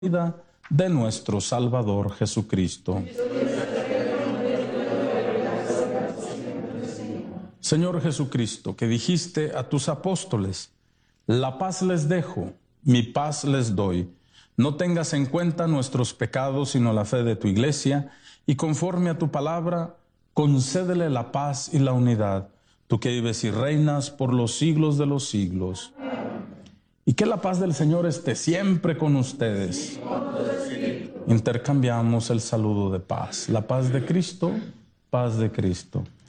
vida de nuestro Salvador Jesucristo. Señor Jesucristo, que dijiste a tus apóstoles, la paz les dejo, mi paz les doy. No tengas en cuenta nuestros pecados, sino la fe de tu iglesia, y conforme a tu palabra, concédele la paz y la unidad, tú que vives y reinas por los siglos de los siglos. Y que la paz del Señor esté siempre con ustedes. Intercambiamos el saludo de paz. La paz de Cristo, paz de Cristo.